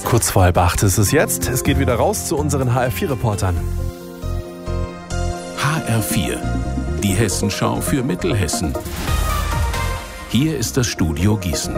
Kurz vor 7:30 ist es jetzt. Es geht wieder raus zu unseren HR4-Reportern. HR4, die Hessenschau für Mittelhessen. Hier ist das Studio Gießen.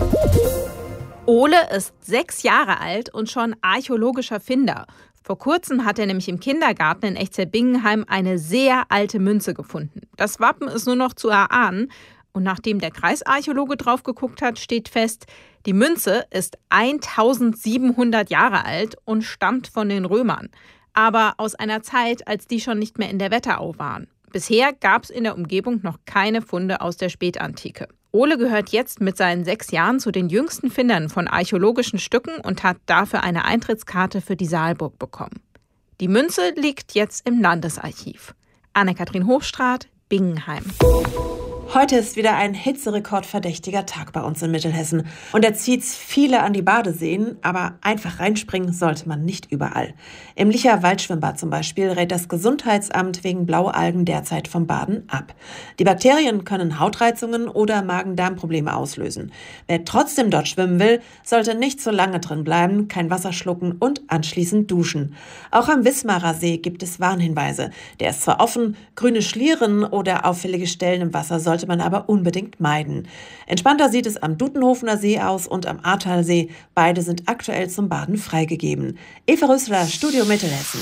Ole ist 6 Jahre alt und schon archäologischer Finder. Vor kurzem hat er nämlich im Kindergarten in Echzell-Bingenheim eine sehr alte Münze gefunden. Das Wappen ist nur noch zu erahnen. Und nachdem der Kreisarchäologe drauf geguckt hat, steht fest, die Münze ist 1700 Jahre alt und stammt von den Römern. Aber aus einer Zeit, als die schon nicht mehr in der Wetterau waren. Bisher gab es in der Umgebung noch keine Funde aus der Spätantike. Ole gehört jetzt mit seinen 6 Jahren zu den jüngsten Findern von archäologischen Stücken und hat dafür eine Eintrittskarte für die Saalburg bekommen. Die Münze liegt jetzt im Landesarchiv. Anne-Kathrin Hochstraat, Bingenheim. Heute ist wieder ein hitzerekordverdächtiger Tag bei uns in Mittelhessen. Und da zieht's viele an die Badeseen, aber einfach reinspringen sollte man nicht überall. Im Licher Waldschwimmbad zum Beispiel rät das Gesundheitsamt wegen Blaualgen derzeit vom Baden ab. Die Bakterien können Hautreizungen oder Magen-Darm-Probleme auslösen. Wer trotzdem dort schwimmen will, sollte nicht so lange drin bleiben, kein Wasser schlucken und anschließend duschen. Auch am Wismarer See gibt es Warnhinweise. Der ist zwar offen, grüne Schlieren oder auffällige Stellen im Wasser sollte man aber unbedingt meiden. Entspannter sieht es am Dutenhofener See aus und am Ahrtalsee. Beide sind aktuell zum Baden freigegeben. Eva Rösler, Studio Mittelhessen.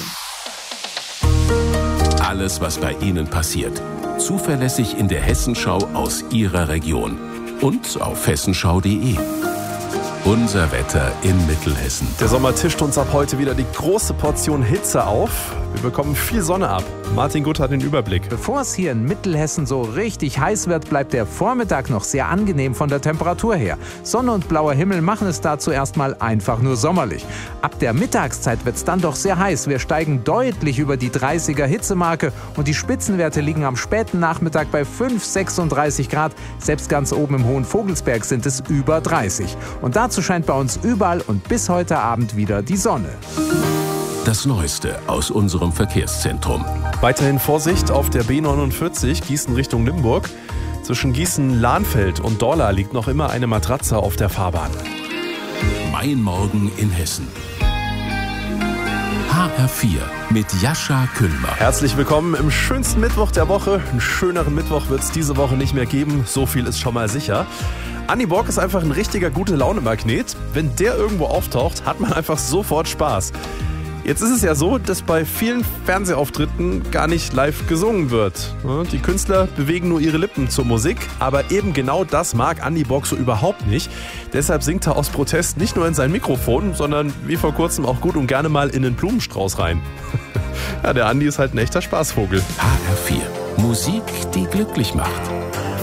Alles, was bei Ihnen passiert. Zuverlässig in der Hessenschau aus Ihrer Region. Und auf hessenschau.de. Unser Wetter in Mittelhessen. Der Sommer tischt uns ab heute wieder die große Portion Hitze auf. Wir bekommen viel Sonne ab. Martin Gutt hat den Überblick. Bevor es hier in Mittelhessen so richtig heiß wird, bleibt der Vormittag noch sehr angenehm von der Temperatur her. Sonne und blauer Himmel machen es dazu erstmal einfach nur sommerlich. Ab der Mittagszeit wird es dann doch sehr heiß. Wir steigen deutlich über die 30er Hitzemarke und die Spitzenwerte liegen am späten Nachmittag bei 36 Grad. Selbst ganz oben im Hohen Vogelsberg sind es über 30. Und dazu scheint bei uns überall und bis heute Abend wieder die Sonne. Das Neueste aus unserem Verkehrszentrum. Weiterhin Vorsicht auf der B49 Gießen Richtung Limburg. Zwischen Gießen-Lahnfeld und Dorla liegt noch immer eine Matratze auf der Fahrbahn. Mein Morgen in Hessen. HR4 mit Jascha Küllmer. Herzlich willkommen im schönsten Mittwoch der Woche. Einen schöneren Mittwoch wird es diese Woche nicht mehr geben. So viel ist schon mal sicher. Anni Borg ist einfach ein richtiger Gute-Laune-Magnet. Wenn der irgendwo auftaucht, hat man einfach sofort Spaß. Jetzt ist es ja so, dass bei vielen Fernsehauftritten gar nicht live gesungen wird. Die Künstler bewegen nur ihre Lippen zur Musik, aber eben genau das mag Anni Borg so überhaupt nicht. Deshalb singt er aus Protest nicht nur in sein Mikrofon, sondern wie vor kurzem auch gut und gerne mal in den Blumenstrauß rein. Ja, der Andi ist halt ein echter Spaßvogel. HR4, Musik, die glücklich macht.